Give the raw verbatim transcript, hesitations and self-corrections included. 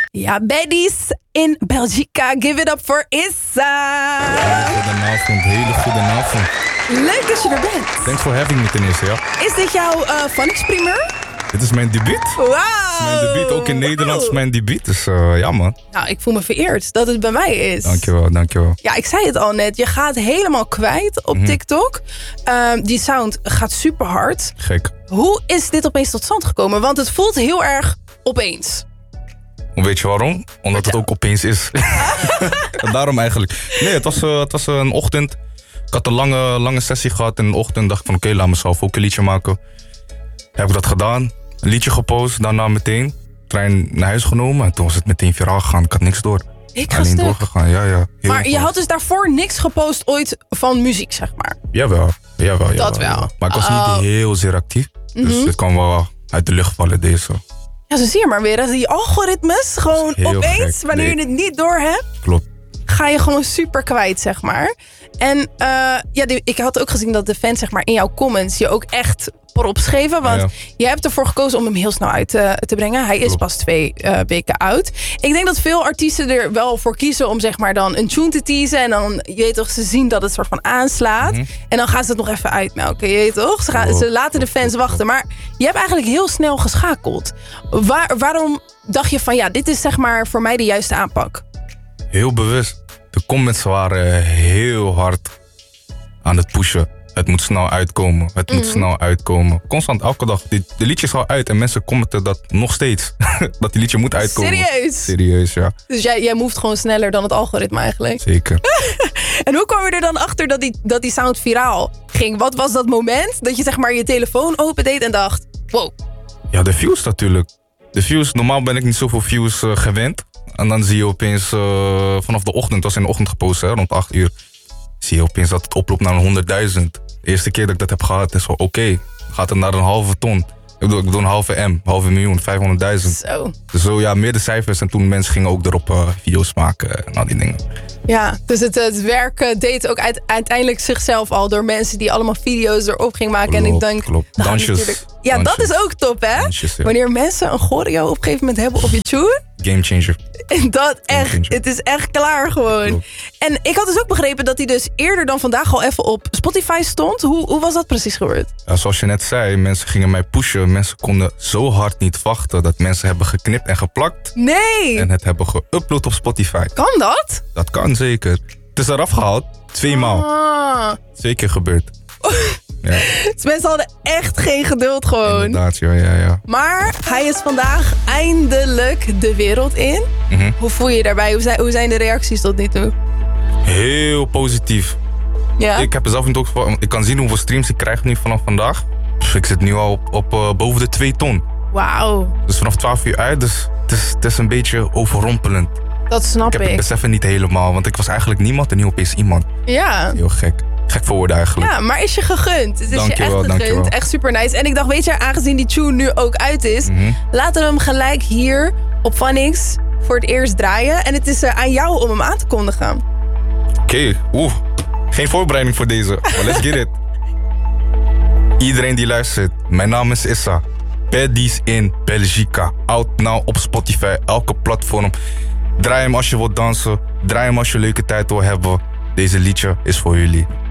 Ja, baddies in Belgica. Give it up for Issa. Goedenavond, hele goedenavond. Leuk dat je er bent. Thanks for having me ten eerste, ja. Is dit jouw uh, Phonics primeur? Dit is mijn debuut. Wauw. Mijn debuut, ook in Nederland is mijn debuut. Dus uh, ja, man. Nou, ik voel me vereerd dat het bij mij is. Dankjewel, dankjewel. Ja, ik zei het al net. Je gaat helemaal kwijt op mm-hmm. TikTok. Uh, die sound gaat super hard. Gek. Hoe is dit opeens tot stand gekomen? Want het voelt heel erg opeens. Weet je waarom? Omdat het ook opeens is. Daarom eigenlijk. Nee, het was, uh, het was uh, een ochtend. Ik had een lange, lange sessie gehad. En in de ochtend dacht ik van oké, okay, laat mezelf ook een liedje maken. Heb ik dat gedaan. Een liedje gepost. Daarna meteen trein naar huis genomen. En toen was het meteen viraal gegaan. Ik had niks door. Ik ga stuk. Doorgegaan. Ja, ja. Heel maar je had dus daarvoor niks gepost ooit van muziek, zeg maar? Jawel. Jawel, jawel dat wel. Jawel. Maar ik was oh. niet heel zeer actief. Dus mm-hmm. het kwam wel uit de lucht vallen deze. Ja, zo zie je maar weer. Die algoritmes gewoon opeens, gek. wanneer nee. je het niet door hebt. Klopt. Ga je gewoon super kwijt, zeg maar. En uh, ja, die, ik had ook gezien dat de fans, zeg maar, in jouw comments je ook echt voorop schreven. Want ja, ja. je hebt ervoor gekozen om hem heel snel uit te, te brengen. Hij is Klopt. pas twee uh, weken oud. Ik denk dat veel artiesten er wel voor kiezen om, zeg maar, dan een tune te teasen. En dan, je weet toch, ze zien dat het soort van aanslaat. Mm-hmm. En dan gaan ze het nog even uitmelken, je weet toch? Ze, gaan, ze laten de fans wachten. Maar je hebt eigenlijk heel snel geschakeld. Waar, waarom dacht je van, ja, dit is, zeg maar, voor mij de juiste aanpak? Heel bewust. De comments waren heel hard aan het pushen. Het moet snel uitkomen. Het moet mm. snel uitkomen. Constant, elke dag. De, de liedje is al uit en mensen commenten dat nog steeds. Dat die liedje moet uitkomen. Serieus? Serieus, ja. Dus jij, jij moved gewoon sneller dan het algoritme eigenlijk? Zeker. En hoe kwam je er dan achter dat die, dat die sound viraal ging? Wat was dat moment dat je, zeg maar, je telefoon opendeed en dacht, wow. Ja, de views natuurlijk. De views, normaal ben ik niet zoveel views uh, gewend. En dan zie je opeens uh, vanaf de ochtend, het was in de ochtend gepost, hè, rond acht uur. Zie je opeens dat het oploopt naar honderdduizend. De eerste keer dat ik dat heb gehad is van oké, okay, gaat het naar een halve ton. Ik bedoel, ik bedoel een halve M, halve miljoen, vijfhonderdduizend. Zo. Dus zo ja, meer de cijfers. En toen mensen gingen ook erop uh, video's maken en al die dingen. Ja, dus het, het werk deed ook uit, uiteindelijk zichzelf al door mensen die allemaal video's erop gingen maken. Klopt, en ik denk, klopt. Nou, Dansjes. Ja, Dansjes. Dat is ook top, hè? Dansjes, ja. Wanneer mensen een choreo op een gegeven moment hebben op je tune. Game changer. Dat echt, het is echt klaar gewoon. Klopt. En ik had dus ook begrepen dat hij dus eerder dan vandaag al even op Spotify stond. Hoe, hoe was dat precies gebeurd? Ja, zoals je net zei, mensen gingen mij pushen. Mensen konden zo hard niet wachten dat mensen hebben geknipt en geplakt. Nee! En het hebben geüpload op Spotify. Kan dat? Dat kan zeker. Het is eraf gehaald, tweemaal. Ah. Twee keer gebeurd. Ja. Dus mensen hadden echt geen geduld gewoon. Inderdaad, ja, ja, ja. Maar hij is vandaag eindelijk de wereld in. Mm-hmm. Hoe voel je je daarbij? Hoe zijn, hoe zijn de reacties tot nu toe? Heel positief. Ja? Ik heb er zelf niet ook voor. Ik kan zien hoeveel streams ik krijg nu vanaf vandaag. Ik zit nu al op, op uh, boven de twee ton. Wauw. Dus vanaf twaalf uur uit, dus het is, het is een beetje overrompelend. Dat snap ik. Ik heb het beseffen niet helemaal, want ik was eigenlijk niemand en nu opeens iemand. Ja. Heel gek. Gek voor woorden eigenlijk. Ja, maar is je gegund. Het is dank je echt wel, gegund. Echt super nice. En ik dacht, weet je, aangezien die tune nu ook uit is, mm-hmm. laten we hem gelijk hier op Phonics voor het eerst draaien. En het is uh, aan jou om hem aan te kondigen. Oké, okay. Oeh. Geen voorbereiding voor deze. Maar let's get it. Iedereen die luistert, mijn naam is Issa. Baddies in Belgica. Out now op Spotify, elke platform. Draai hem als je wilt dansen. Draai hem als je leuke tijd wil hebben. Deze liedje is voor jullie.